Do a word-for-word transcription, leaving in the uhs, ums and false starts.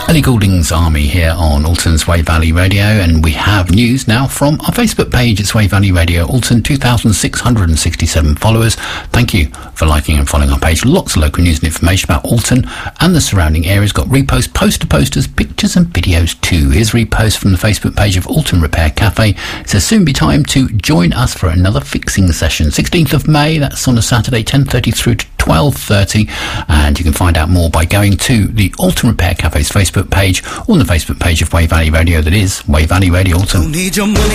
Ellie Goulding's Army here on Alton's Wave Valley Radio, and we have news now from our Facebook page. It's Wave Valley Radio Alton, two thousand six hundred sixty-seven followers. Thank you for liking and following our page. Lots of local news and information about Alton and the surrounding areas. Got reposts, poster posters, pictures and videos too. Here's a repost from the Facebook page of Alton Repair Cafe. It says, soon be time to join us for another fixing session. sixteenth of May, that's on a Saturday, ten thirty through to twelve thirty, and you can find out more by going to the Alton Repair Cafe's Facebook page or on the Facebook page of Wave Valley Radio, that is Wave Valley Radio Alton. Don't need your money.